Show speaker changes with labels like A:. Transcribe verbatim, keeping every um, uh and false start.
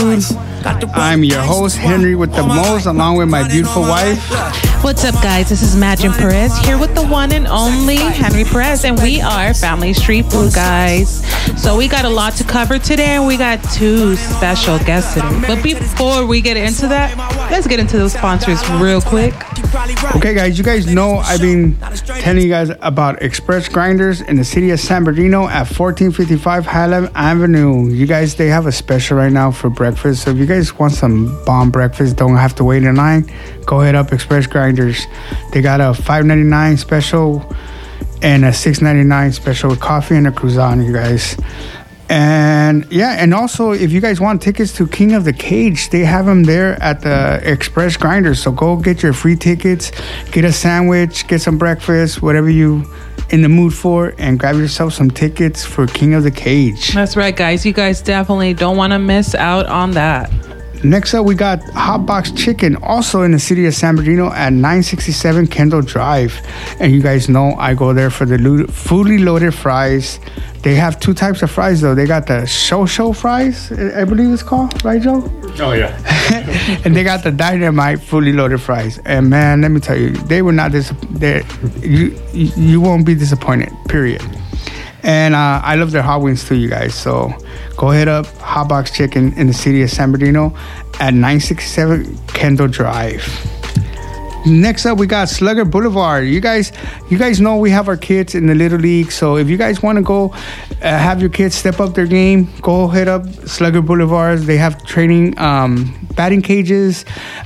A: food. I'm your host, Henry with the most, along with my beautiful wife.
B: What's up, guys? This is Madgen Perez here with the one and only Henry Perez, and we are Family Street Food, guys. So we got a lot to cover today, and we got two special guests today. But before we get into that, let's get into those sponsors real quick.
A: Okay, guys, you guys know I've been telling you guys about Express Grinders in the city of San Bernardino at fourteen fifty-five Highland Avenue. You guys, they have a special right now for breakfast. So if you guys want some bomb breakfast, don't have to wait in line, go hit up Express Grinders. They got a five ninety-nine special and a six ninety-nine special with coffee and a croissant, you guys. And yeah, and also if you guys want tickets to King of the Cage, they have them there at the Express Grinders. So go get your free tickets, get a sandwich, get some breakfast, whatever you in the mood for, and grab yourself some tickets for King of the Cage.
B: That's right, guys. You guys definitely don't want to miss out on that.
A: Next up, we got Hot Box Chicken, also in the city of San Bernardino at nine sixty-seven Kendall Drive. And you guys know I go there for the lo- fully loaded fries. They have two types of fries, though. They got the Show-Show fries, I believe it's called, right, Joe?
C: Oh, yeah.
A: And they got the Dynamite fully loaded fries. And, man, let me tell you, they were not disappointed. You, you won't be disappointed, period. And uh, I love their hot wings too, you guys. So go hit up Hot Box Chicken in the city of San Bernardino at nine sixty-seven Kendall Drive. Next up, we got Slugger Boulevard. You guys, you guys know we have our kids in the Little League. So if you guys want to go uh, have your kids step up their game, go hit up Slugger Boulevard. They have training, um, batting cages,